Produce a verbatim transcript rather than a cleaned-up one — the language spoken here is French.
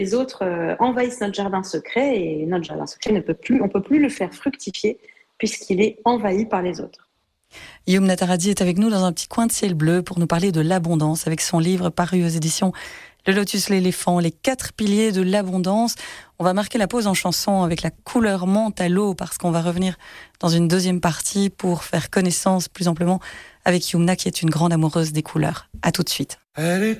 les autres euh, envahissent notre jardin secret et notre jardin secret ne peut plus, on peut plus le faire fructifier puisqu'il est envahi par les autres. Yumna Taradie est avec nous dans un petit coin de ciel bleu pour nous parler de l'abondance avec son livre paru aux éditions Le Lotus l'éléphant, les quatre piliers de l'abondance. On va marquer la pause en chanson avec la couleur menthe à l'eau parce qu'on va revenir dans une deuxième partie pour faire connaissance plus amplement avec Yumna qui est une grande amoureuse des couleurs. À tout de suite. Elle est